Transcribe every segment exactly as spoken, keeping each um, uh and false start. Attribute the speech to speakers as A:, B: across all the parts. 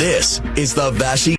A: This is the Vassy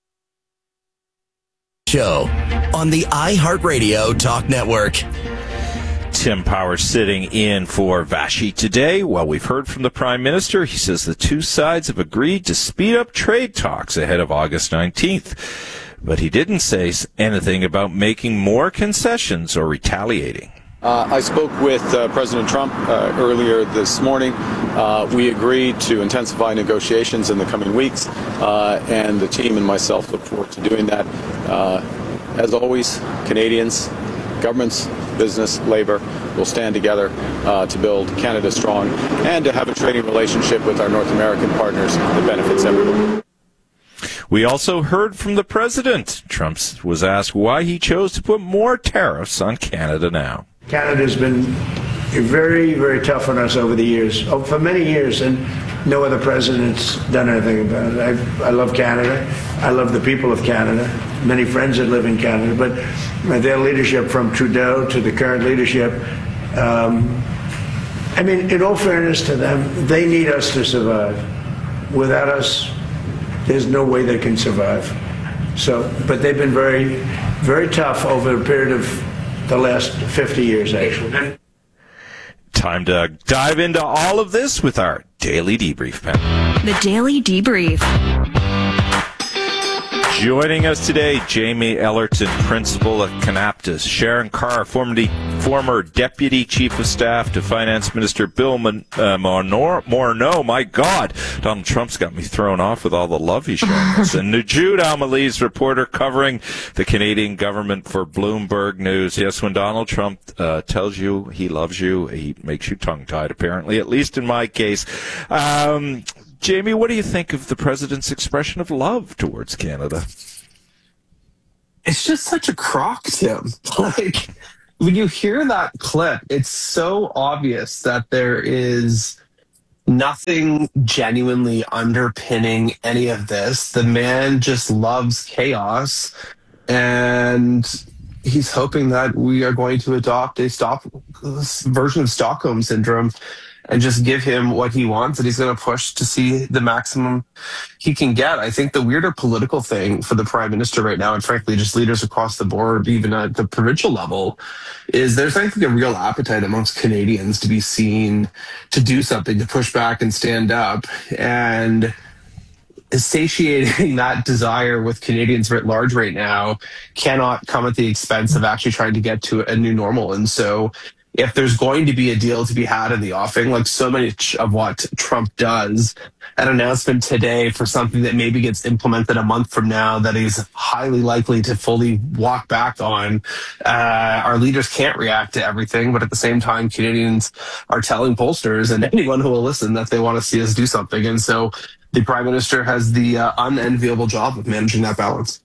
A: Show on the iHeartRadio Talk Network.
B: Tim Power sitting in for Vassy today. Well, we've heard from the Prime Minister. He says the two sides have agreed to speed up trade talks ahead of August nineteenth. But he didn't say anything about making more concessions or retaliating.
C: Uh, I spoke with uh, President Trump uh, earlier this morning. Uh, we agreed to intensify negotiations in the coming weeks, uh, and the team and myself look forward to doing that. Uh, as always, Canadians, governments, business, labor will stand together uh, to build Canada strong and to have a trading relationship with our North American partners that benefits everyone.
B: We also heard from the president. Trump was asked why he chose to put more tariffs on Canada now.
D: Canada's been very, very tough on us over the years, oh, for many years, and no other president's done anything about it. I, I love Canada. I love the people of Canada. Many friends that live in Canada, but their leadership, from Trudeau to the current leadership, um, I mean, in all fairness to them, they need us to survive. Without us, there's no way they can survive. So, but they've been very, very tough over a period of the last fifty years, actually.
B: Time to dive into all of this with our Daily Debrief panel.
E: The Daily Debrief.
B: Joining us today, Jamie Ellerton, Principal at Kanaptas. Sharon Carr, former, former Deputy Chief of Staff to Finance Minister Bill Mon- uh, Morneau. My God, Donald Trump's got me thrown off with all the love he's showing us. And Nujood Al-Malih's reporter covering the Canadian government for Bloomberg News. Yes, when Donald Trump uh, tells you he loves you, he makes you tongue-tied, apparently, at least in my case. Um... Jamie, what do you think of the president's expression of love towards Canada?
F: It's just such a crock, Tim. Like, when you hear that clip, it's so obvious that there is nothing genuinely underpinning any of this. The man just loves chaos, and he's hoping that we are going to adopt a stop version of Stockholm Syndrome and just give him what he wants, and he's going to push to see the maximum he can get. I think the weirder political thing for the Prime Minister right now, and frankly just leaders across the board, even at the provincial level, is there's I think a real appetite amongst Canadians to be seen to do something, to push back and stand up. And satiating that desire with Canadians writ large right now cannot come at the expense of actually trying to get to a new normal. And so if there's going to be a deal to be had in the offing, like so much of what Trump does, an announcement today for something that maybe gets implemented a month from now that he's highly likely to fully walk back on, uh, our leaders can't react to everything, but at the same time, Canadians are telling pollsters and anyone who will listen that they want to see us do something. And so the Prime Minister has the uh, unenviable job of managing that balance.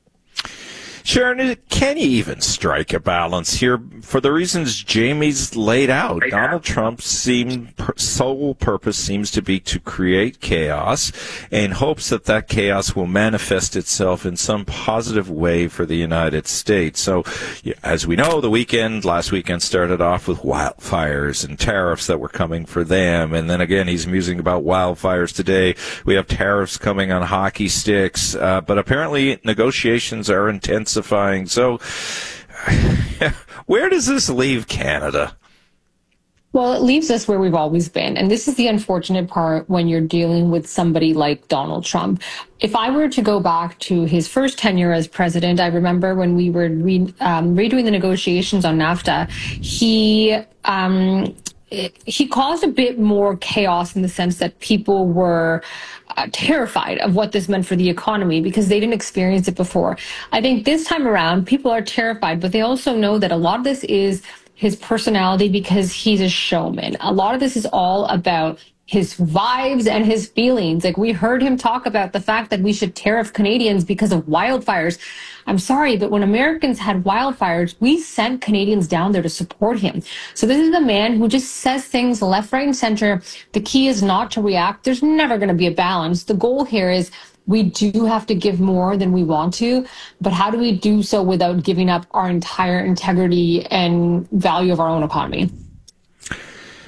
B: Sharon, can you even strike a balance here for the reasons Jamie's laid out? Donald Trump's seem, sole purpose seems to be to create chaos in hopes that that chaos will manifest itself in some positive way for the United States. So, as we know, the weekend, last weekend started off with wildfires and tariffs that were coming for them. And then again, he's musing about wildfires today. We have tariffs coming on hockey sticks. Uh, but apparently negotiations are intense. So, where does this leave Canada?
G: Well, it leaves us where we've always been. And this is the unfortunate part when you're dealing with somebody like Donald Trump. If I were to go back to his first tenure as president, I remember when we were re- um, redoing the negotiations on NAFTA, he... Um, he caused a bit more chaos in the sense that people were uh, terrified of what this meant for the economy because they didn't experience it before. I think this time around, people are terrified, but they also know that a lot of this is his personality because he's a showman. A lot of this is all about his vibes and his feelings. Like, we heard him talk about the fact that we should tariff Canadians because of wildfires. I'm sorry, but when Americans had wildfires, we sent Canadians down there to support him. So this is a man who just says things left, right, and center. The key is not to react. There's never going to be a balance. The goal here is we do have to give more than we want to, but how do we do so without giving up our entire integrity and value of our own economy?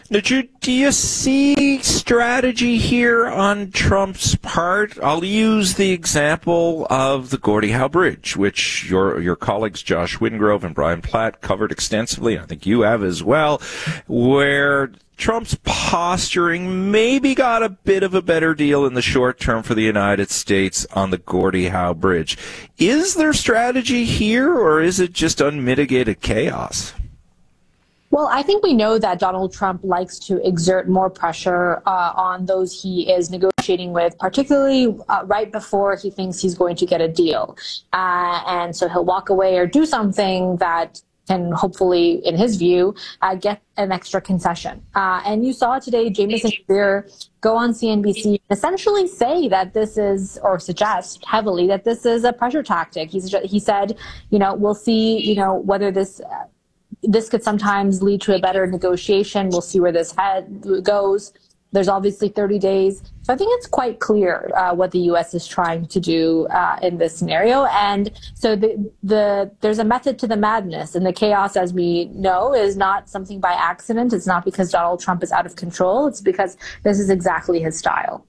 B: Now, Jude, do you see strategy here on Trump's part? I'll use the example of the Gordie Howe Bridge, which your your colleagues Josh Wingrove and Brian Platt covered extensively. I think you have as well, where Trump's posturing maybe got a bit of a better deal in the short term for the United States on the Gordie Howe Bridge. Is there strategy here, or is it just unmitigated chaos?
E: Well, I think we know that Donald Trump likes to exert more pressure uh, on those he is negotiating with, particularly uh, right before he thinks he's going to get a deal. Uh, and so he'll walk away or do something that can hopefully, in his view, uh, get an extra concession. Uh, and you saw today Jamieson Greer go on C N B C and essentially say that this is, or suggest heavily that this is a pressure tactic. He's, he said, you know, we'll see, you know, whether this... Uh, This could sometimes lead to a better negotiation. We'll see where this head goes. There's obviously thirty days. So I think it's quite clear uh, what the U S is trying to do uh, in this scenario. And so the, the there's a method to the madness. And the chaos, as we know, is not something by accident. It's not because Donald Trump is out of control. It's because this is exactly his style.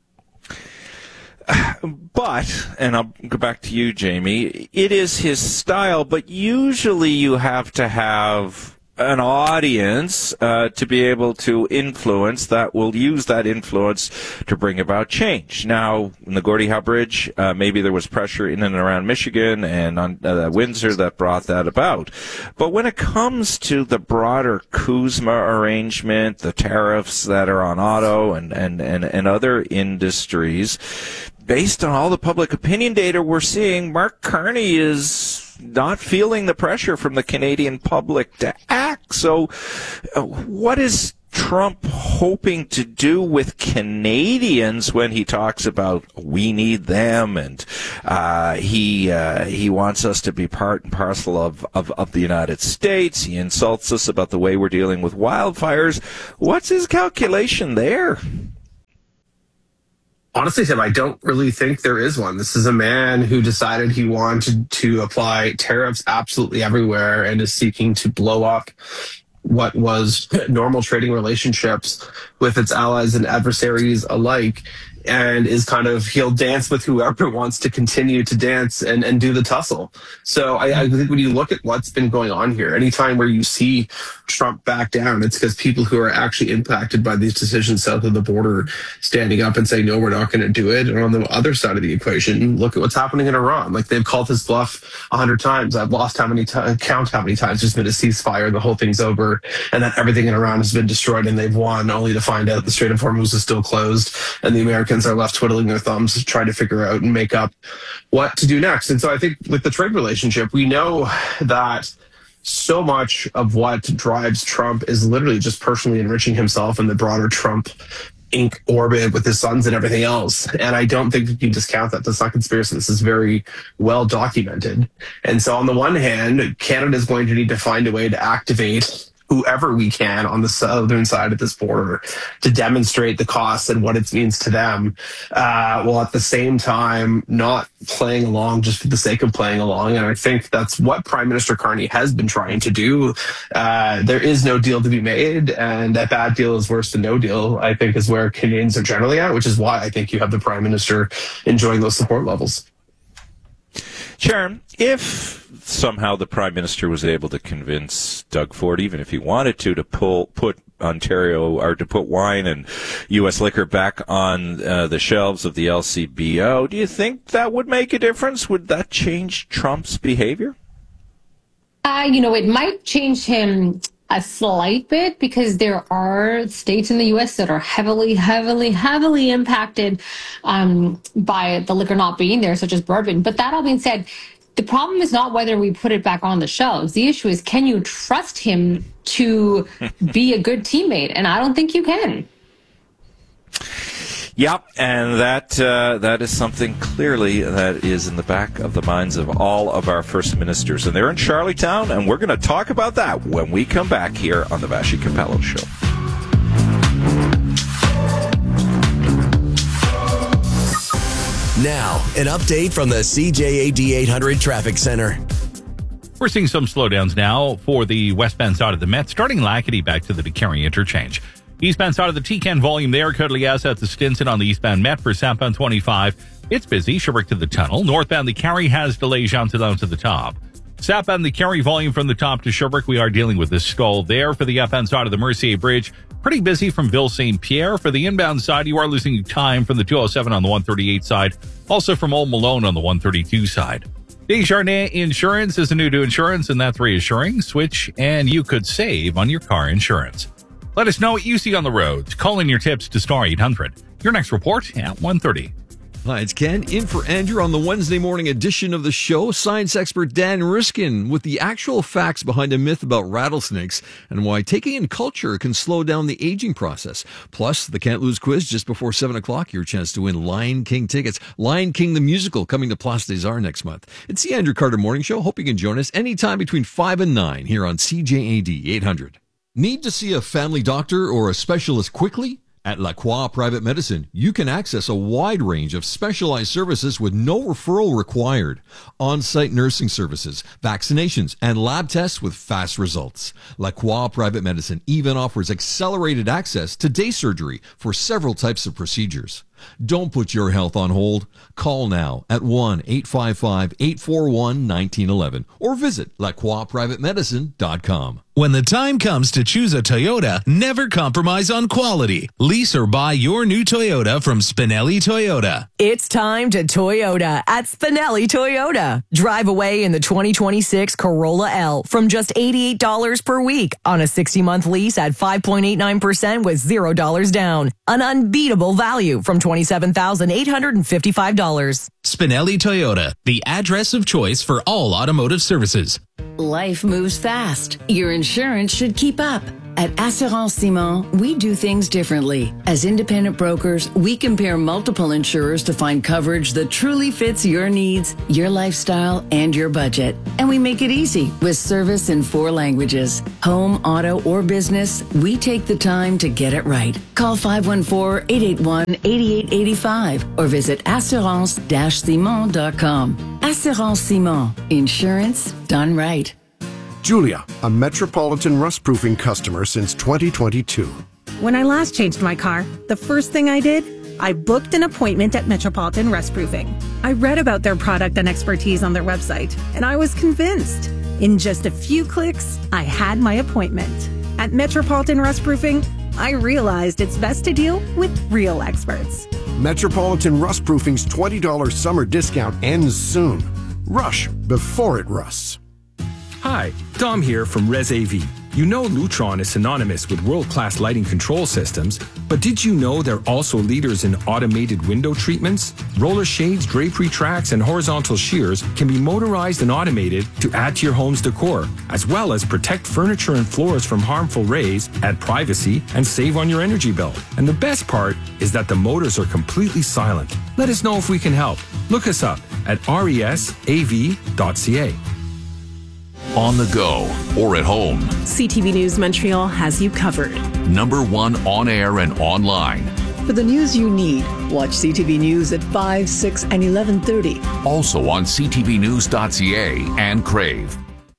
B: But, and I'll go back to you, Jamie, it is his style, but usually you have to have an audience uh, to be able to influence that will use that influence to bring about change. Now, in the Gordie Howe Bridge, uh, maybe there was pressure in and around Michigan and on uh, Windsor that brought that about. But when it comes to the broader Kuzma arrangement, the tariffs that are on auto and, and, and, and other industries, based on all the public opinion data we're seeing, Mark Carney is not feeling the pressure from the Canadian public to act. So uh, what is Trump hoping to do with Canadians when he talks about we need them and uh, he uh, he wants us to be part and parcel of, of, of the United States? He insults us about the way we're dealing with wildfires. What's his calculation there?
F: Honestly, Tim, I don't really think there is one. This is a man who decided he wanted to apply tariffs absolutely everywhere and is seeking to blow up what was normal trading relationships with its allies and adversaries alike, and is kind of, he'll dance with whoever wants to continue to dance and, and do the tussle. So I, I think when you look at what's been going on here, anytime where you see Trump back down, it's because people who are actually impacted by these decisions south of the border standing up and saying, no, we're not going to do it. And on the other side of the equation, look at what's happening in Iran. Like, they've called his bluff a hundred times. I've lost how many times, count how many times there's been a ceasefire, the whole thing's over, and that everything in Iran has been destroyed and they've won, only to find out the Strait of Hormuz is still closed and the Americans are left twiddling their thumbs to try to figure out and make up what to do next. And so I think with the trade relationship, we know that so much of what drives Trump is literally just personally enriching himself in the broader Trump Incorporated orbit with his sons and everything else. And I don't think you can discount that. That's not conspiracy. This is very well documented. And so on the one hand, Canada is going to need to find a way to activate whoever we can on the southern side of this border to demonstrate the costs and what it means to them, uh, while at the same time not playing along just for the sake of playing along. And I think that's what Prime Minister Carney has been trying to do. Uh, there is no deal to be made, and a bad deal is worse than no deal, I think, is where Canadians are generally at, which is why I think you have the Prime Minister enjoying those support levels.
B: Sharon, if somehow the Prime Minister was able to convince Doug Ford, even if he wanted to, to pull put Ontario or to put wine and U S liquor back on uh, the shelves of the L C B O, do you think that would make a difference? Would that change Trump's behavior?
G: Uh, you know, it might change him a slight bit because there are states in the U S that are heavily, heavily, heavily impacted um, by the liquor not being there, such as bourbon. But that all being said, the problem is not whether we put it back on the shelves. The issue is, can you trust him to be a good teammate? And I don't think you can.
B: Yep, and that uh, that is something clearly that is in the back of the minds of all of our first ministers. And they're in Charlottetown, and we're going to talk about that when we come back here on the Vassy Capello Show.
A: Now, an update from the C J A D eight hundred Traffic Center.
H: We're seeing some slowdowns now for the westbound side of the Met, starting Lackady back to the DeCarry interchange. Eastbound side of the T C A N volume there, currently as at the Stinson on the eastbound Met for southbound twenty-five. It's busy, Sherbrooke to the tunnel. Northbound the Carry has delays down to down to the top. Southbound the Carry volume from the top to Sherbrooke, we are dealing with this stall there. For the upbound side of the Mercier Bridge, pretty busy from Ville Saint Pierre. For the inbound side, you are losing time from the two oh seven on the one thirty-eight side, also from Old Malone on the one thirty-two side. Desjardins Insurance is a new to insurance, and that's reassuring. Switch, and you could save on your car insurance. Let us know what you see on the roads. Call in your tips to star eight hundred. Your next report at one thirty.
I: Hi, it's Ken, in for Andrew on the Wednesday morning edition of the show. Science expert Dan Riskin with the actual facts behind a myth about rattlesnakes and why taking in culture can slow down the aging process. Plus, the Can't Lose quiz just before seven o'clock. Your chance to win Lion King tickets. Lion King the Musical coming to Place des Arts next month. It's the Andrew Carter Morning Show. Hope you can join us anytime between five and nine here on C J A D eight hundred. Need to see a family doctor or a specialist quickly? At La Croix Private Medicine, you can access a wide range of specialized services with no referral required. On-site nursing services, vaccinations, and lab tests with fast results. La Croix Private Medicine even offers accelerated access to day surgery for several types of procedures. Don't put your health on hold. Call now at one eight five five, eight four one, one nine one one or visit la croix private medicine dot com.
J: When the time comes to choose a Toyota, never compromise on quality. Lease or buy your new Toyota from Spinelli Toyota.
K: It's time to Toyota at Spinelli Toyota. Drive away in the twenty twenty-six Corolla L from just eighty-eight dollars per week on a sixty-month lease at five point eight nine percent with zero dollars down. An unbeatable value from twenty-seven thousand eight hundred fifty-five dollars.
J: Spinelli Toyota, the address of choice for all automotive services.
L: Life moves fast. Your insurance should keep up. At Assurance Simon, we do things differently. As independent brokers, we compare multiple insurers to find coverage that truly fits your needs, your lifestyle, and your budget. And we make it easy with service in four languages. Home, auto, or business, we take the time to get it right. Call five one four, eight eight one, eight eight eight five or visit assurance dash simon dot com. Assurance Simon. Insurance done right.
M: Julia, a Metropolitan rust-proofing customer since twenty twenty-two.
N: When I last changed my car, the first thing I did, I booked an appointment at Metropolitan Rust-Proofing. I read about their product and expertise on their website, and I was convinced. In just a few clicks, I had my appointment. At Metropolitan Rust-Proofing, I realized it's best to deal with real experts.
M: Metropolitan Rust-Proofing's twenty dollars summer discount ends soon. Rush before it rusts.
O: Hi, Dom here from Res A V. You know Lutron is synonymous with world-class lighting control systems, but did you know they're also leaders in automated window treatments? Roller shades, drapery tracks, and horizontal shears can be motorized and automated to add to your home's decor, as well as protect furniture and floors from harmful rays, add privacy, and save on your energy bill. And the best part is that the motors are completely silent. Let us know if we can help. Look us up at res a v dot c a.
P: On the go or at home,
Q: C T V News Montreal has you covered.
P: Number one on air and online.
R: For the news you need, watch C T V News at five, six, and eleven thirty.
P: Also on c t v news dot c a and Crave.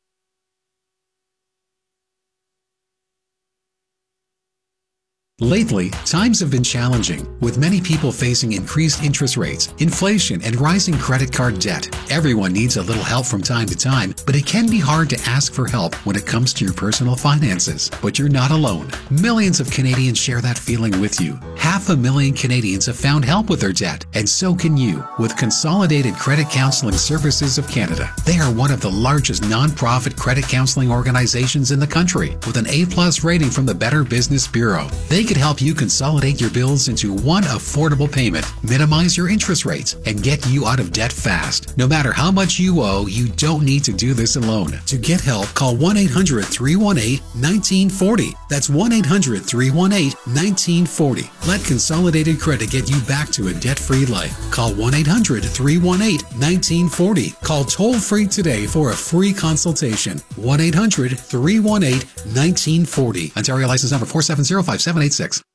S: Lately, times have been challenging, with many people facing increased interest rates, inflation, and rising credit card debt. Everyone needs a little help from time to time, but it can be hard to ask for help when it comes to your personal finances. But you're not alone. Millions of Canadians share that feeling with you. Half a million Canadians have found help with their debt, and so can you, with Consolidated Credit Counseling Services of Canada. They are one of the largest non-profit credit counseling organizations in the country, with an A-plus rating from the Better Business Bureau. They could help you consolidate your bills into one affordable payment, minimize your interest rates, and get you out of debt fast. No matter how much you owe, you don't need to do this alone. To get help, call one eight hundred, three one eight, one nine four zero. That's one eight hundred, three one eight, one nine four zero. Let Consolidated Credit get you back to a debt-free life. Call one eight hundred, three one eight, one nine four zero. Call toll-free today for a free consultation. one eight hundred, three one eight, one nine four zero. Ontario license number four seven zero five seven eight six.